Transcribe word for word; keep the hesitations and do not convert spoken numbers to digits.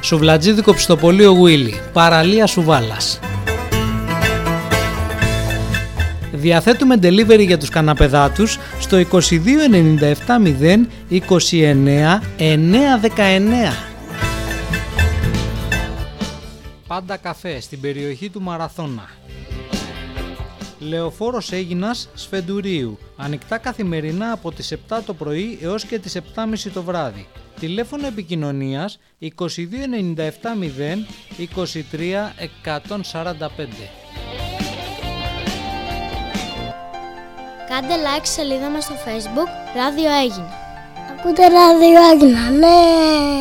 Σουβλατζίδικο Πιστοπολείο Γουίλι, παραλία Σουβάλας. Διαθέτουμε delivery για τους καναπεδάτους στο είκοσι δύο ενενήντα επτά μηδέν είκοσι εννέα εννιακόσια δεκαεννέα. Πάντα καφέ στην περιοχή του Μαραθώνα. Λεωφόρος Αίγινας Σφεντουρίου. Ανοιχτά καθημερινά από τις επτά το πρωί έως και τις επτά και μισή το βράδυ. Τηλέφωνο επικοινωνίας είκοσι δύο ενενήντα επτά μηδέν είκοσι τρία εκατόν σαράντα πέντε. Κάντε like στη σελίδα μας στο Facebook Ράδιο Αίγινα. Ακούτε Ράδιο Αίγινα, ναι!